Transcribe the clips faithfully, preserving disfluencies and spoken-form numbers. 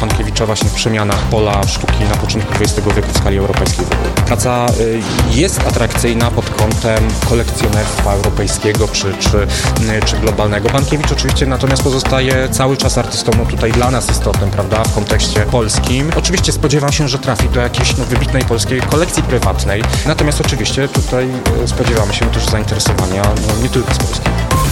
Stankiewicza właśnie w przemianach pola sztuki na początku dwudziestego wieku w skali europejskiej w ogóle. Praca jest atrakcyjna pod kątem kolekcjonerstwa europejskiego czy, czy, czy globalnego. Pankiewicz oczywiście natomiast pozostaje cały czas artystą, no tutaj dla nas istotnym, prawda, w kontekście polskim. Oczywiście spodziewam się, że trafi do jakiejś no, wybitnej polskiej kolekcji prywatnej, natomiast oczywiście tutaj spodziewamy się też zainteresowania no, nie tylko z Polski.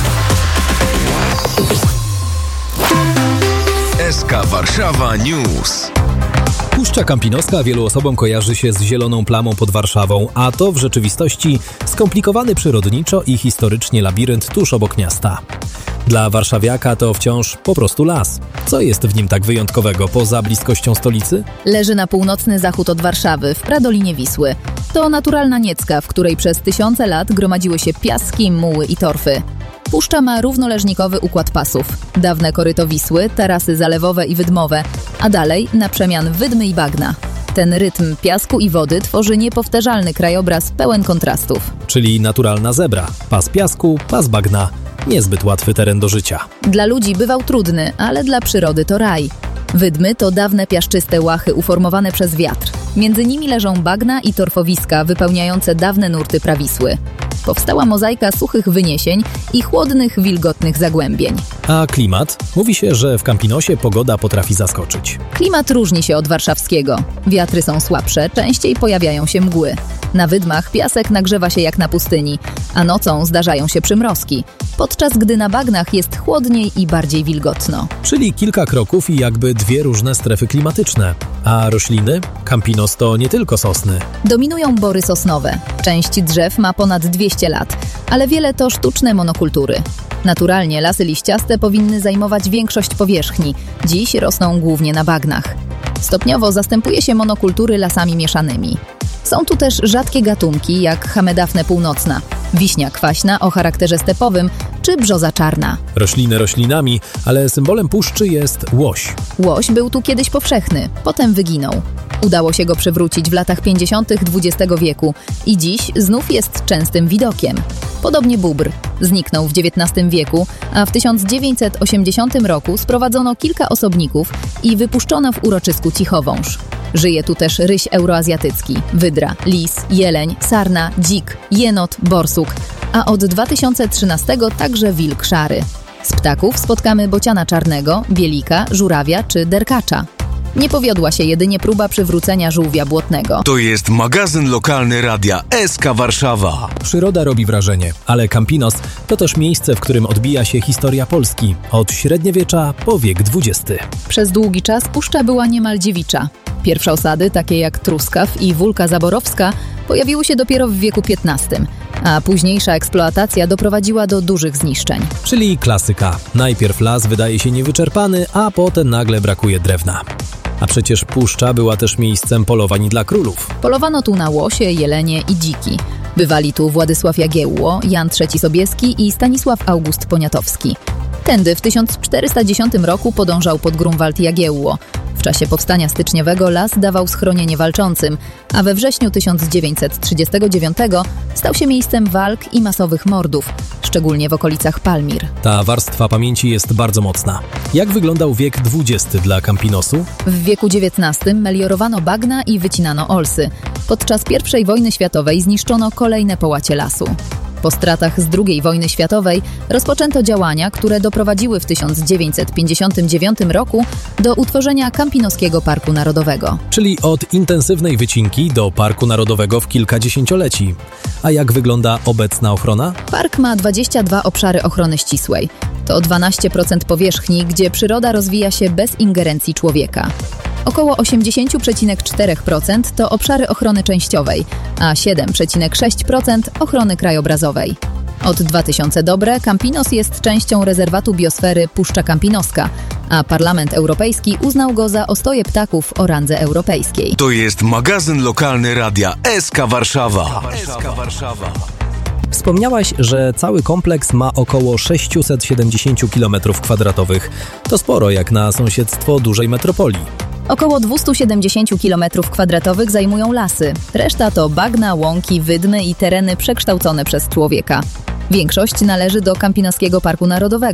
S K Warszawa News. Puszcza Kampinoska wielu osobom kojarzy się z zieloną plamą pod Warszawą, a to w rzeczywistości skomplikowany przyrodniczo i historycznie labirynt tuż obok miasta. Dla warszawiaka to wciąż po prostu las. Co jest w nim tak wyjątkowego poza bliskością stolicy? Leży na północny zachód od Warszawy, w pradolinie Wisły. To naturalna niecka, w której przez tysiące lat gromadziły się piaski, muły i torfy. Puszcza ma równoleżnikowy układ pasów. Dawne koryto Wisły, tarasy zalewowe i wydmowe, a dalej na przemian wydmy i bagna. Ten rytm piasku i wody tworzy niepowtarzalny krajobraz pełen kontrastów. Czyli naturalna zebra. Pas piasku, pas bagna. Niezbyt łatwy teren do życia. Dla ludzi bywał trudny, ale dla przyrody to raj. Wydmy to dawne piaszczyste łachy uformowane przez wiatr. Między nimi leżą bagna i torfowiska wypełniające dawne nurty prawisły. Powstała mozaika suchych wyniesień i chłodnych, wilgotnych zagłębień. A klimat? Mówi się, że w Kampinosie pogoda potrafi zaskoczyć. Klimat różni się od warszawskiego. Wiatry są słabsze, częściej pojawiają się mgły. Na wydmach piasek nagrzewa się jak na pustyni, a nocą zdarzają się przymrozki, podczas gdy na bagnach jest chłodniej i bardziej wilgotno. Czyli kilka kroków i jakby dwie różne strefy klimatyczne. A rośliny? Kampinos to nie tylko sosny. Dominują bory sosnowe. Część drzew ma ponad dwieście lat, ale wiele to sztuczne monokultury. Naturalnie lasy liściaste powinny zajmować większość powierzchni. Dziś rosną głównie na bagnach. Stopniowo zastępuje się monokultury lasami mieszanymi. Są tu też rzadkie gatunki jak Hamedafne północna, wiśnia kwaśna o charakterze stepowym czy brzoza czarna. Rośliny roślinami, ale symbolem puszczy jest łoś. Łoś był tu kiedyś powszechny, potem wyginął. Udało się go przywrócić w latach pięćdziesiątych dwudziestego wieku i dziś znów jest częstym widokiem. Podobnie bóbr. Zniknął w dziewiętnastym wieku, a w tysiąc dziewięćset osiemdziesiątym roku sprowadzono kilka osobników i wypuszczono w uroczysku cichowąż. Żyje tu też ryś euroazjatycki, wydra, lis, jeleń, sarna, dzik, jenot, borsuk, a od dwa tysiące trzynastego także wilk szary. Z ptaków spotkamy bociana czarnego, bielika, żurawia czy derkacza. Nie powiodła się jedynie próba przywrócenia żółwia błotnego. To jest magazyn lokalny radia S K Warszawa. Przyroda robi wrażenie, ale Kampinos to też miejsce, w którym odbija się historia Polski od średniowiecza po wiek dwudziesty. Przez długi czas puszcza była niemal dziewicza. Pierwsze osady, takie jak Truskaw i Wólka Zaborowska, pojawiły się dopiero w wieku piętnastym, a późniejsza eksploatacja doprowadziła do dużych zniszczeń. Czyli klasyka. Najpierw las wydaje się niewyczerpany, a potem nagle brakuje drewna. A przecież puszcza była też miejscem polowań dla królów. Polowano tu na łosie, jelenie i dziki. Bywali tu Władysław Jagiełło, Jan trzeci Sobieski i Stanisław August Poniatowski. Tędy w tysiąc czterysta dziesiątym roku podążał pod Grunwald Jagiełło. W czasie powstania styczniowego las dawał schronienie walczącym, a we wrześniu tysiąc dziewięćset trzydziestego dziewiątego stał się miejscem walk i masowych mordów, szczególnie w okolicach Palmir. Ta warstwa pamięci jest bardzo mocna. Jak wyglądał wiek dwudziesty dla Kampinosu? W wieku dziewiętnastym meliorowano bagna i wycinano olsy. Podczas pierwszej wojny światowej zniszczono kolejne połacie lasu. Po stratach z drugiej wojny światowej rozpoczęto działania, które doprowadziły w tysiąc dziewięćset pięćdziesiątym dziewiątym roku do utworzenia Kampinoskiego Parku Narodowego. Czyli od intensywnej wycinki do Parku Narodowego w kilka dziesięcioleci. A jak wygląda obecna ochrona? Park ma dwadzieścia dwa obszary ochrony ścisłej. To dwanaście procent powierzchni, gdzie przyroda rozwija się bez ingerencji człowieka. Około osiemdziesiąt przecinek cztery procent to obszary ochrony częściowej, a siedem przecinek sześć procent ochrony krajobrazowej. Od dwa tysiące dobre Kampinos jest częścią rezerwatu biosfery Puszcza Kampinoska, a Parlament Europejski uznał go za ostoję ptaków o randze europejskiej. To jest magazyn lokalny radia S K Warszawa. S K Warszawa. Wspomniałaś, że cały kompleks ma około sześćset siedemdziesiąt kilometrów kwadratowych. To sporo jak na sąsiedztwo dużej metropolii. Około dwieście siedemdziesiąt kilometrów kwadratowych zajmują lasy. Reszta to bagna, łąki, wydmy i tereny przekształcone przez człowieka. Większość należy do Kampinoskiego Parku Narodowego.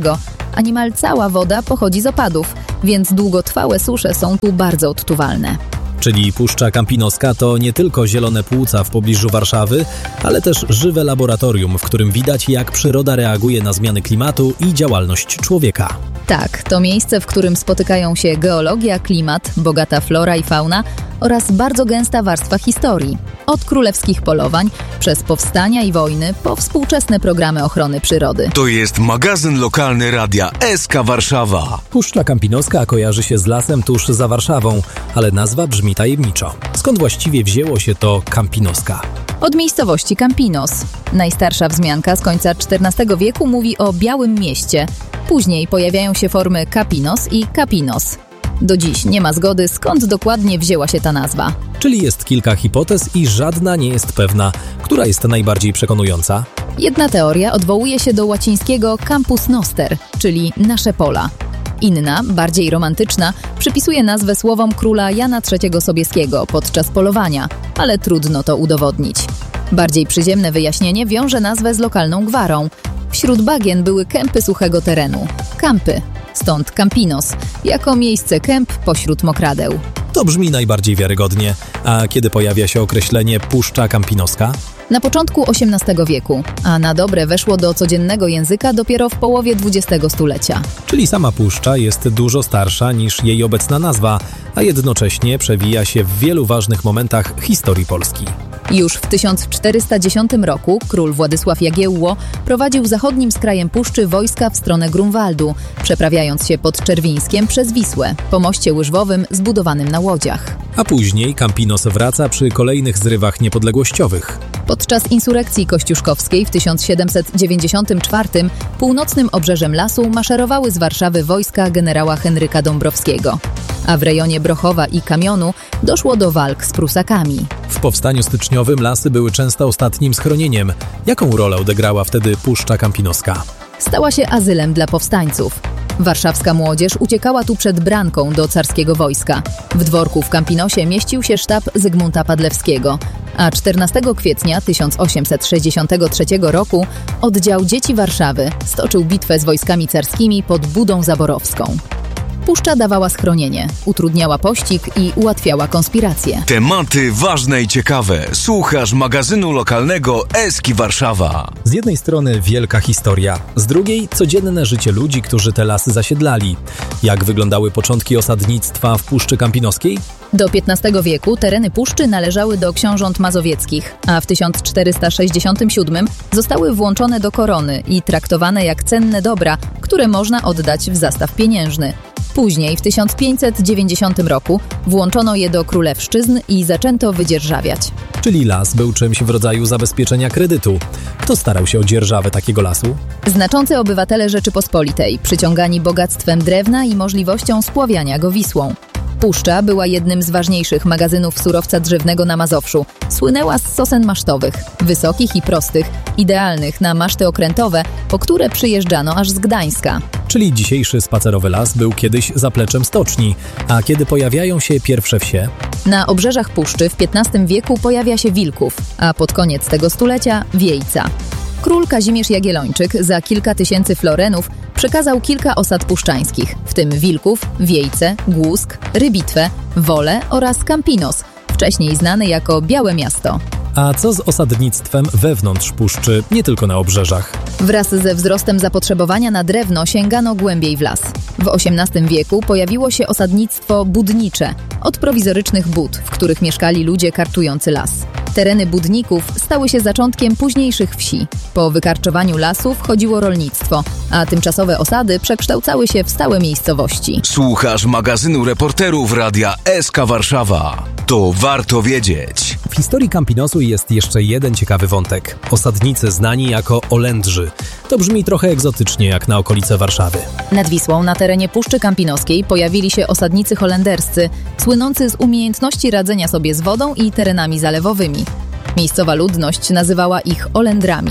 a niemal cała woda pochodzi z opadów, więc długotrwałe susze są tu bardzo odczuwalne. Czyli Puszcza Kampinoska to nie tylko zielone płuca w pobliżu Warszawy, ale też żywe laboratorium, w którym widać, jak przyroda reaguje na zmiany klimatu i działalność człowieka. Tak, to miejsce, w którym spotykają się geologia, klimat, bogata flora i fauna oraz bardzo gęsta warstwa historii. Od królewskich polowań, przez powstania i wojny, po współczesne programy ochrony przyrody. To jest magazyn lokalny Radia S K Warszawa. Puszcza Kampinoska kojarzy się z lasem tuż za Warszawą, ale nazwa brzmi tajemniczo. Skąd właściwie wzięło się to Kampinoska? Od miejscowości Campinos. Najstarsza wzmianka z końca czternastego wieku mówi o Białym Mieście. Później pojawiają się formy Kapinos i Kapinos. Do dziś nie ma zgody, skąd dokładnie wzięła się ta nazwa. Czyli jest kilka hipotez i żadna nie jest pewna. Która jest najbardziej przekonująca? Jedna teoria odwołuje się do łacińskiego campus noster, czyli nasze pola. Inna, bardziej romantyczna, przypisuje nazwę słowom króla Jana trzeciego Sobieskiego podczas polowania, ale trudno to udowodnić. Bardziej przyziemne wyjaśnienie wiąże nazwę z lokalną gwarą. Wśród bagien były kępy suchego terenu. Kampy. Stąd Campinos, jako miejsce kęp pośród mokradeł. To brzmi najbardziej wiarygodnie. A kiedy pojawia się określenie Puszcza Kampinoska? Na początku osiemnastego wieku, a na dobre weszło do codziennego języka dopiero w połowie dwudziestego stulecia. Czyli sama puszcza jest dużo starsza niż jej obecna nazwa, a jednocześnie przewija się w wielu ważnych momentach historii Polski. Już w tysiąc czterysta dziesiątym roku król Władysław Jagiełło prowadził zachodnim skrajem puszczy wojska w stronę Grunwaldu, przeprawiając się pod Czerwińskiem przez Wisłę, po moście łyżwowym zbudowanym na łodziach. A później Campinos wraca przy kolejnych zrywach niepodległościowych. Podczas insurekcji kościuszkowskiej w tysiąc siedemset dziewięćdziesiątym czwartym północnym obrzeżem lasu maszerowały z Warszawy wojska generała Henryka Dąbrowskiego, a w rejonie Brochowa i Kamionu doszło do walk z Prusakami. W powstaniu styczniowym lasy były często ostatnim schronieniem. Jaką rolę odegrała wtedy Puszcza Kampinoska? Stała się azylem dla powstańców. Warszawska młodzież uciekała tu przed branką do carskiego wojska. W dworku w Campinosie mieścił się sztab Zygmunta Padlewskiego, a czternastego kwietnia tysiąc osiemset sześćdziesiątego trzeciego roku oddział Dzieci Warszawy stoczył bitwę z wojskami carskimi pod Budą Zaborowską. Puszcza dawała schronienie, utrudniała pościg i ułatwiała konspiracje. Tematy ważne i ciekawe. Słuchasz magazynu lokalnego Eski Warszawa. Z jednej strony wielka historia, z drugiej codzienne życie ludzi, którzy te lasy zasiedlali. Jak wyglądały początki osadnictwa w Puszczy Kampinoskiej? Do piętnastego wieku tereny puszczy należały do książąt mazowieckich, a w tysiąc czterysta sześćdziesiątym siódmym zostały włączone do korony i traktowane jak cenne dobra, które można oddać w zastaw pieniężny. Później, w tysiąc pięćset dziewięćdziesiątym roku, włączono je do królewszczyzn i zaczęto wydzierżawiać. Czyli las był czymś w rodzaju zabezpieczenia kredytu. Kto starał się o dzierżawę takiego lasu? Znaczący obywatele Rzeczypospolitej, przyciągani bogactwem drewna i możliwością spławiania go Wisłą. Puszcza była jednym z ważniejszych magazynów surowca drzewnego na Mazowszu. Słynęła z sosen masztowych, wysokich i prostych, idealnych na maszty okrętowe, po które przyjeżdżano aż z Gdańska. Czyli dzisiejszy spacerowy las był kiedyś zapleczem stoczni, a kiedy pojawiają się pierwsze wsie? Na obrzeżach puszczy w piętnastym wieku pojawia się Wilków, a pod koniec tego stulecia Wiejca. Król Kazimierz Jagiellończyk za kilka tysięcy florenów przekazał kilka osad puszczańskich, w tym Wilków, Wiejce, Głusk, Rybitwę, Wolę oraz Campinos, wcześniej znany jako Białe Miasto. A co z osadnictwem wewnątrz puszczy, nie tylko na obrzeżach? Wraz ze wzrostem zapotrzebowania na drewno sięgano głębiej w las. W osiemnastym wieku pojawiło się osadnictwo budnicze, od prowizorycznych bud, w których mieszkali ludzie karczujący las. Tereny budników stały się zaczątkiem późniejszych wsi. Po wykarczowaniu lasu wchodziło rolnictwo, a tymczasowe osady przekształcały się w stałe miejscowości. Słuchasz magazynu reporterów Radia S K Warszawa. To warto wiedzieć. W historii Campinosu jest jeszcze jeden ciekawy wątek. Osadnicy znani jako Olędrzy. To brzmi trochę egzotycznie jak na okolice Warszawy. Nad Wisłą na terenie Puszczy Kampinoskiej pojawili się osadnicy holenderscy, słynący z umiejętności radzenia sobie z wodą i terenami zalewowymi. Miejscowa ludność nazywała ich Olendrami.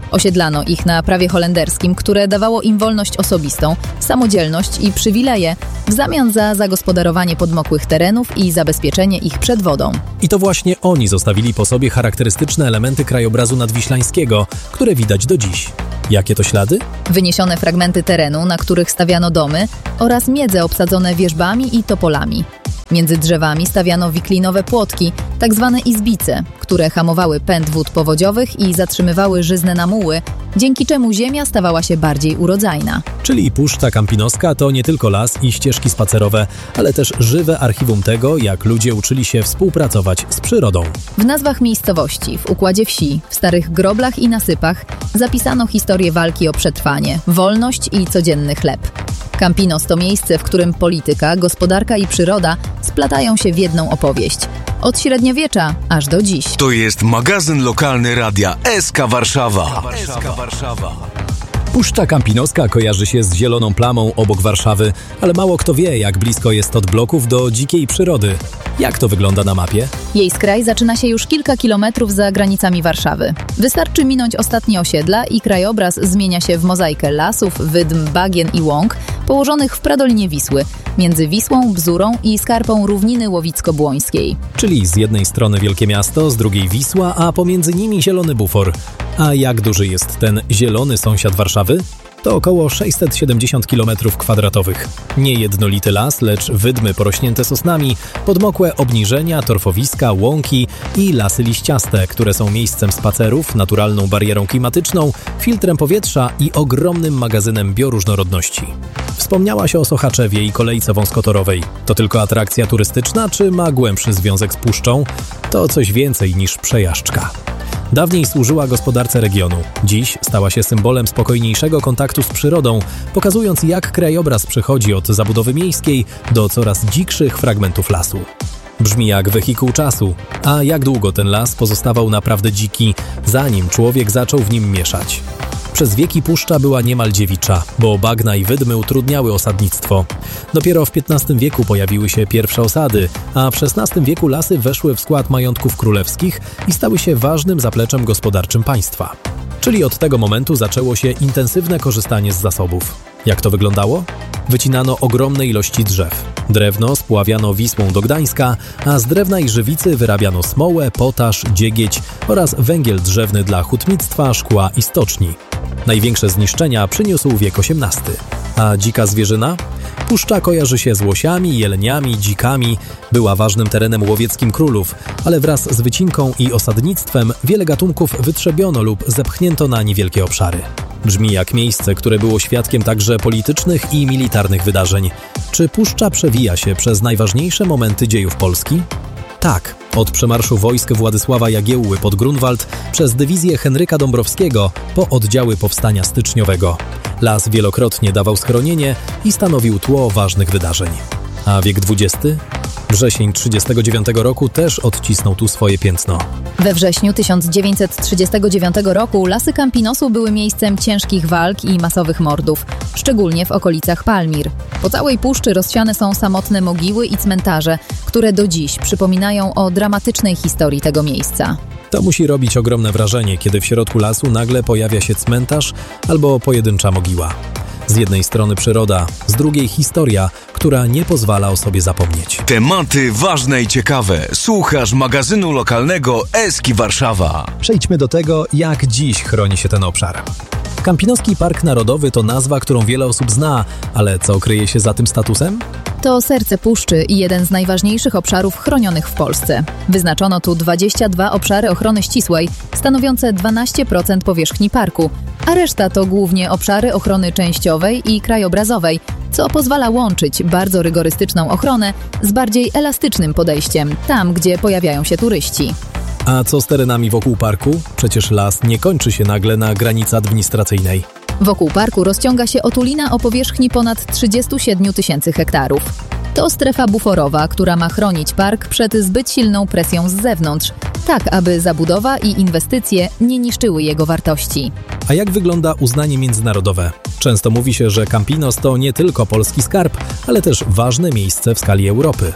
Osiedlano ich na prawie holenderskim, które dawało im wolność osobistą, samodzielność i przywileje w zamian za zagospodarowanie podmokłych terenów i zabezpieczenie ich przed wodą. I to właśnie oni zostawili po sobie charakterystyczne elementy krajobrazu nadwiślańskiego, które widać do dziś. Jakie to ślady? Wyniesione fragmenty terenu, na których stawiano domy, oraz miedze obsadzone wierzbami i topolami. Między drzewami stawiano wiklinowe płotki, tak zwane izbice, które hamowały pęd wód powodziowych i zatrzymywały żyzne namuły, dzięki czemu ziemia stawała się bardziej urodzajna. Czyli Puszcza Kampinoska to nie tylko las i ścieżki spacerowe, ale też żywe archiwum tego, jak ludzie uczyli się współpracować z przyrodą. W nazwach miejscowości, w układzie wsi, w starych groblach i nasypach zapisano historię walki o przetrwanie, wolność i codzienny chleb. Campinos to miejsce, w którym polityka, gospodarka i przyroda splatają się w jedną opowieść. Od średniowiecza aż do dziś. To jest magazyn lokalny Radia S K Warszawa. S K Warszawa. Puszcza Kampinoska kojarzy się z zieloną plamą obok Warszawy, ale mało kto wie, jak blisko jest od bloków do dzikiej przyrody. Jak to wygląda na mapie? Jej skraj zaczyna się już kilka kilometrów za granicami Warszawy. Wystarczy minąć ostatnie osiedla i krajobraz zmienia się w mozaikę lasów, wydm, bagien i łąk położonych w pradolinie Wisły, między Wisłą, Bzurą i skarpą równiny łowicko-błońskiej. Czyli z jednej strony wielkie miasto, z drugiej Wisła, a pomiędzy nimi zielony bufor. A jak duży jest ten zielony sąsiad Warszawy? To około sześćset siedemdziesiąt kilometrów kwadratowych. Nie jednolity las, lecz wydmy porośnięte sosnami, podmokłe obniżenia, torfowiska, łąki i lasy liściaste, które są miejscem spacerów, naturalną barierą klimatyczną, filtrem powietrza i ogromnym magazynem bioróżnorodności. Wspomniałaś o Sochaczewie i kolejce wąskotorowej. To tylko atrakcja turystyczna, czy ma głębszy związek z Puszczą? To coś więcej niż przejażdżka. Dawniej służyła gospodarce regionu. Dziś stała się symbolem spokojniejszego kontaktu z przyrodą, pokazując, jak krajobraz przechodzi od zabudowy miejskiej do coraz dzikszych fragmentów lasu. Brzmi jak wehikuł czasu, a jak długo ten las pozostawał naprawdę dziki, zanim człowiek zaczął w nim mieszać. Przez wieki Puszcza była niemal dziewicza, bo bagna i wydmy utrudniały osadnictwo. Dopiero w piętnastym wieku pojawiły się pierwsze osady, a w szesnastym wieku lasy weszły w skład majątków królewskich i stały się ważnym zapleczem gospodarczym państwa. Czyli od tego momentu zaczęło się intensywne korzystanie z zasobów. Jak to wyglądało? Wycinano ogromne ilości drzew. Drewno spławiano Wisłą do Gdańska, a z drewna i żywicy wyrabiano smołę, potaż, dziegieć oraz węgiel drzewny dla hutnictwa, szkła i stoczni. Największe zniszczenia przyniósł wiek osiemnasty. A dzika zwierzyna? Puszcza kojarzy się z łosiami, jeleniami, dzikami. Była ważnym terenem łowieckim królów, ale wraz z wycinką i osadnictwem wiele gatunków wytrzebiono lub zepchnięto na niewielkie obszary. Brzmi jak miejsce, które było świadkiem także politycznych i militarnych wydarzeń. Czy Puszcza przewija się przez najważniejsze momenty dziejów Polski? Tak, od przemarszu wojsk Władysława Jagiełły pod Grunwald przez dywizję Henryka Dąbrowskiego po oddziały powstania styczniowego. Las wielokrotnie dawał schronienie i stanowił tło ważnych wydarzeń. A wiek dwudziesty? Wrzesień trzydziestego dziewiątego roku też odcisnął tu swoje piętno. We wrześniu tysiąc dziewięćset trzydziestego dziewiątego roku lasy Campinosu były miejscem ciężkich walk i masowych mordów, szczególnie w okolicach Palmir. Po całej puszczy rozsiane są samotne mogiły i cmentarze, które do dziś przypominają o dramatycznej historii tego miejsca. To musi robić ogromne wrażenie, kiedy w środku lasu nagle pojawia się cmentarz albo pojedyncza mogiła. Z jednej strony przyroda, z drugiej historia, która nie pozwala o sobie zapomnieć. Tematy ważne i ciekawe. Słuchasz magazynu lokalnego Eski Warszawa. Przejdźmy do tego, jak dziś chroni się ten obszar. Kampinoski Park Narodowy to nazwa, którą wiele osób zna, ale co kryje się za tym statusem? To serce puszczy i jeden z najważniejszych obszarów chronionych w Polsce. Wyznaczono tu dwadzieścia dwa obszary ochrony ścisłej, stanowiące dwanaście procent powierzchni parku, a reszta to głównie obszary ochrony częściowej i krajobrazowej, co pozwala łączyć bardzo rygorystyczną ochronę z bardziej elastycznym podejściem, tam gdzie pojawiają się turyści. A co z terenami wokół parku? Przecież las nie kończy się nagle na granicy administracyjnej. Wokół parku rozciąga się otulina o powierzchni ponad trzydzieści siedem tysięcy hektarów. To strefa buforowa, która ma chronić park przed zbyt silną presją z zewnątrz, tak aby zabudowa i inwestycje nie niszczyły jego wartości. A jak wygląda uznanie międzynarodowe? Często mówi się, że Campinos to nie tylko polski skarb, ale też ważne miejsce w skali Europy.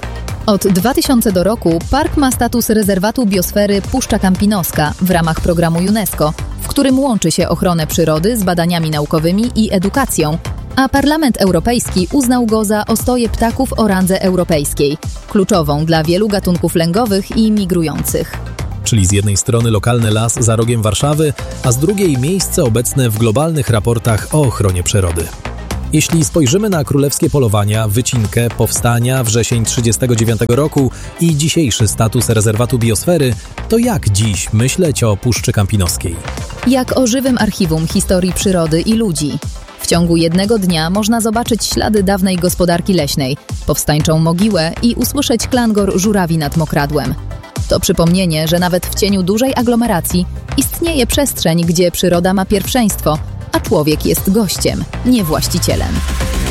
Od dwa tysiącego roku park ma status rezerwatu biosfery Puszcza Kampinoska w ramach programu UNESCO, w którym łączy się ochronę przyrody z badaniami naukowymi i edukacją, a Parlament Europejski uznał go za ostoję ptaków o randze europejskiej, kluczową dla wielu gatunków lęgowych i migrujących. Czyli z jednej strony lokalny las za rogiem Warszawy, a z drugiej miejsce obecne w globalnych raportach o ochronie przyrody. Jeśli spojrzymy na królewskie polowania, wycinkę, powstania, wrzesień trzydziestego dziewiątego roku i dzisiejszy status rezerwatu biosfery, to jak dziś myśleć o Puszczy Kampinoskiej? Jak o żywym archiwum historii przyrody i ludzi. W ciągu jednego dnia można zobaczyć ślady dawnej gospodarki leśnej, powstańczą mogiłę i usłyszeć klangor żurawi nad mokradłem. To przypomnienie, że nawet w cieniu dużej aglomeracji istnieje przestrzeń, gdzie przyroda ma pierwszeństwo, a człowiek jest gościem, nie właścicielem.